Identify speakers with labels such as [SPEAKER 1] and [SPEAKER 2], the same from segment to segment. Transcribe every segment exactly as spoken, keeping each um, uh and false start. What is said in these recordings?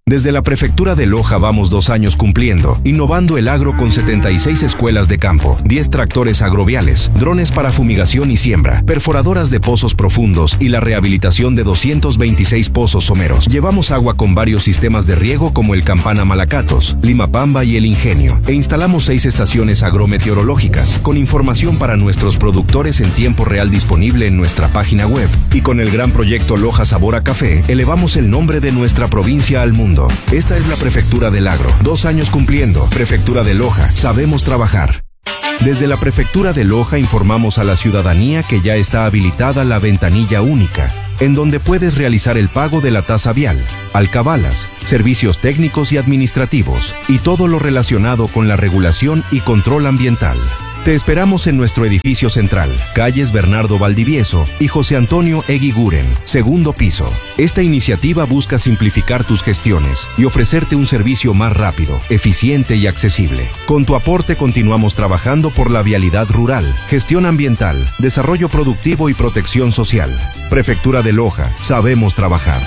[SPEAKER 1] Desde la Prefectura de Loja vamos dos años cumpliendo, innovando el agro con setenta y seis escuelas de campo, diez tractores agroviales, drones para fumigación y siembra, perforadoras de pozos profundos y la rehabilitación de doscientos veintiséis pozos someros. Llevamos agua con varios sistemas de riego como el Campana Malacatos, Limapamba y el Ingenio, e instalamos seis estaciones agrometeorológicas, con información para nuestros productores en tiempo real disponible en nuestra página web. Y con el gran proyecto Loja Sabor a Café, elevamos el nombre de nuestra provincia al mundo. Esta es la Prefectura del Agro. Dos años cumpliendo. Prefectura de Loja. Sabemos trabajar. Desde la Prefectura de Loja informamos a la ciudadanía que ya está habilitada la ventanilla única, en donde puedes realizar el pago de la tasa vial, alcabalas, servicios técnicos y administrativos, y todo lo relacionado con la regulación y control ambiental. Te esperamos en nuestro edificio central, calles Bernardo Valdivieso y José Antonio Eguiguren, segundo piso. Esta iniciativa busca simplificar tus gestiones y ofrecerte un servicio más rápido, eficiente y accesible. Con tu aporte continuamos trabajando por la vialidad rural, gestión ambiental, desarrollo productivo y protección social. Prefectura de Loja, sabemos trabajar.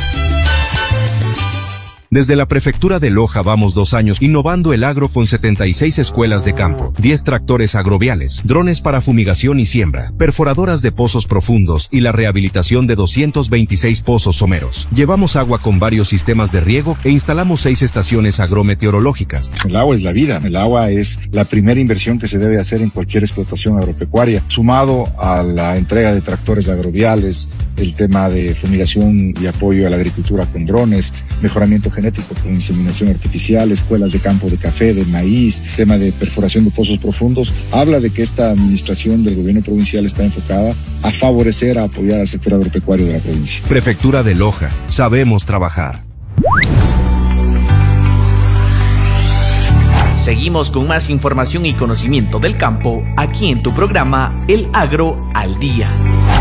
[SPEAKER 1] Desde la Prefectura de Loja vamos dos años innovando el agro con setenta y seis escuelas de campo, diez tractores agroviales, drones para fumigación y siembra, perforadoras de pozos profundos y la rehabilitación de doscientos veintiséis pozos someros. Llevamos agua con varios sistemas de riego e instalamos seis estaciones agrometeorológicas.
[SPEAKER 2] El agua es la vida. El agua es la primera inversión que se debe hacer en cualquier explotación agropecuaria. Sumado a la entrega de tractores agroviales, el tema de fumigación y apoyo a la agricultura con drones, mejoramiento genético con inseminación artificial, escuelas de campo de café, de maíz, tema de perforación de pozos profundos, habla de que esta administración del gobierno provincial está enfocada a favorecer, a apoyar al sector agropecuario de la provincia.
[SPEAKER 1] Prefectura de Loja, sabemos trabajar.
[SPEAKER 3] Seguimos con más información y conocimiento del campo aquí en tu programa El Agro al Día.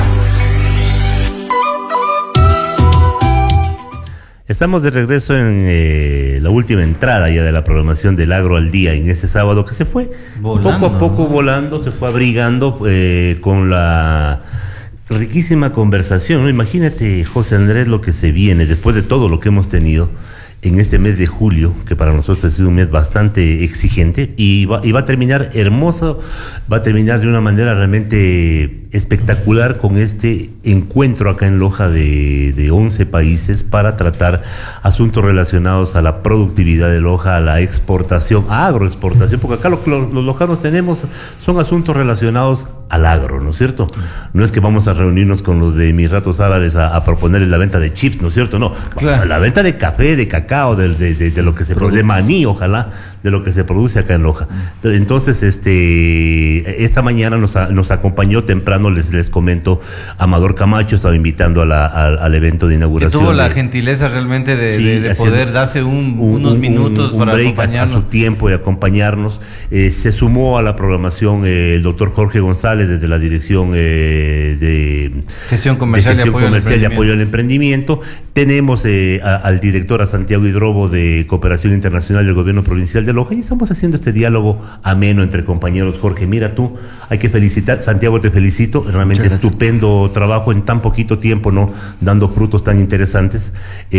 [SPEAKER 4] Estamos de regreso en eh, la última entrada ya de la programación del Agro al Día en este sábado que se fue volando. Poco a poco volando, se fue abrigando eh, con la riquísima conversación, ¿no? Imagínate, José Andrés, lo que se viene después de todo lo que hemos tenido en este mes de julio, que para nosotros ha sido un mes bastante exigente y va, y va a terminar hermoso, va a terminar de una manera realmente espectacular con este encuentro acá en Loja de, de once países para tratar asuntos relacionados a la productividad de Loja, a la exportación, a agroexportación, porque acá lo que los, los lojanos tenemos son asuntos relacionados al agro, ¿no es cierto? No es que vamos a reunirnos con los de Emiratos Árabes a, a proponerles la venta de chips, ¿no es cierto? No, claro. La venta de café, de cacao, de, de, de, de lo que se produce, de maní, ojalá, de lo que se produce acá en Loja. Entonces, este, esta mañana nos, a, nos acompañó temprano, les, les comento, Amador Camacho, estaba invitando a la, a, al evento de inauguración.
[SPEAKER 5] Que tuvo la
[SPEAKER 4] de,
[SPEAKER 5] gentileza realmente de,
[SPEAKER 4] sí,
[SPEAKER 5] de, de poder darse un, un, unos un, minutos un, un para acompañarnos.
[SPEAKER 4] A su tiempo y acompañarnos. Eh, se sumó a la programación eh, el doctor Jorge González desde la Dirección eh, de
[SPEAKER 5] Gestión Comercial,
[SPEAKER 4] de gestión
[SPEAKER 5] y, apoyo
[SPEAKER 4] comercial y Apoyo al Emprendimiento. Tenemos eh, a, al director, a Santiago Hidrobo, de Cooperación Internacional del Gobierno Provincial de Loja, y estamos haciendo este diálogo ameno entre compañeros. Jorge, mira tú, hay que felicitar, Santiago, te felicito, realmente estupendo trabajo en tan poquito tiempo, ¿no? Dando frutos tan interesantes.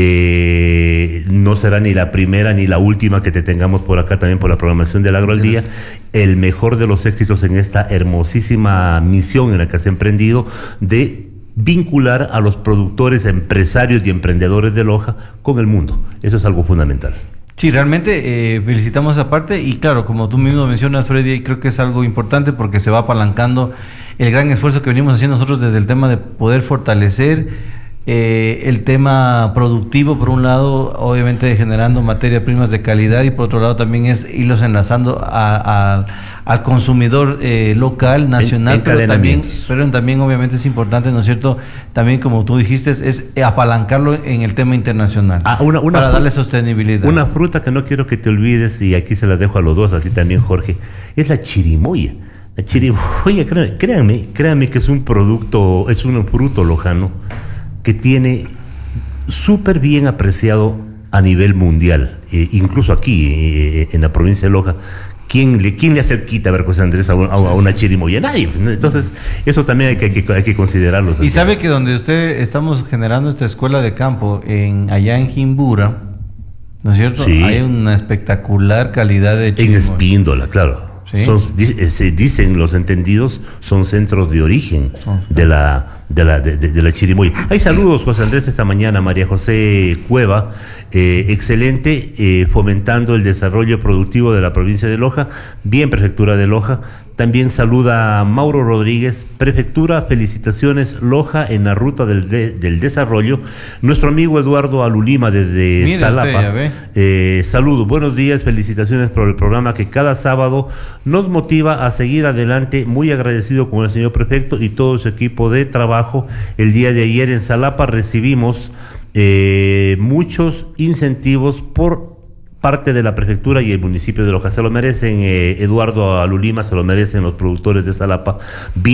[SPEAKER 4] Eh, no será ni la primera ni la última que te tengamos por acá también por la programación del Agro al Día. El mejor de los éxitos en esta hermosísima misión en la que has emprendido de vincular a los productores, empresarios y emprendedores de Loja con el mundo. Eso es algo fundamental.
[SPEAKER 5] Sí, realmente eh, felicitamos esa parte y claro, como tú mismo mencionas, Freddy, creo que es algo importante porque se va apalancando el gran esfuerzo que venimos haciendo nosotros desde el tema de poder fortalecer eh, el tema productivo, por un lado, obviamente generando materias primas de calidad, y por otro lado también es irlos enlazando a, a, al consumidor eh, local, nacional, en, pero también, pero también obviamente es importante, ¿no es cierto? También, como tú dijiste, es apalancarlo en el tema internacional, ah, una, una para fruta, darle sostenibilidad.
[SPEAKER 4] Una fruta que no quiero que te olvides, y aquí se la dejo a los dos, a ti también, Jorge, es la chirimoya. La chirimoya, créanme, créanme, créanme que es un producto, es un fruto lojano que tiene súper bien apreciado a nivel mundial, eh, incluso aquí, eh, en la provincia de Loja. ¿Quién le, quién le hace quita, a ver, José Andrés, a, un, a una chirimoya? Nadie. Entonces, eso también hay que, hay que, hay que considerarlo.
[SPEAKER 5] Y sabe que donde usted estamos generando esta escuela de campo, en allá en Jimbura, ¿no es cierto?
[SPEAKER 4] Sí.
[SPEAKER 5] Hay una espectacular calidad de
[SPEAKER 4] En
[SPEAKER 5] chirimoya.
[SPEAKER 4] Espíndola, claro.
[SPEAKER 5] Sí.
[SPEAKER 4] Son, di- se dicen los entendidos, son centros de origen
[SPEAKER 5] Son-
[SPEAKER 4] de la, de la, de, de- de la chirimoya. Hay saludos, José Andrés, esta mañana, María José Cueva, eh, excelente, eh, fomentando el desarrollo productivo de la provincia de Loja, bien Prefectura de Loja. También saluda a Mauro Rodríguez, Prefectura, felicitaciones, Loja en la ruta del, de- del desarrollo. Nuestro amigo Eduardo Alulima desde
[SPEAKER 5] Mire
[SPEAKER 4] Salapa.
[SPEAKER 5] usted, ya ve.
[SPEAKER 4] Eh, saludos, buenos días, felicitaciones por el programa que cada sábado nos motiva a seguir adelante. Muy agradecido con el señor prefecto y todo su equipo de trabajo. El día de ayer en Salapa recibimos eh, muchos incentivos por parte de la prefectura y el municipio de Loja. Se lo merecen, eh, Eduardo Alulima, se lo merecen los productores de Salapa. Bien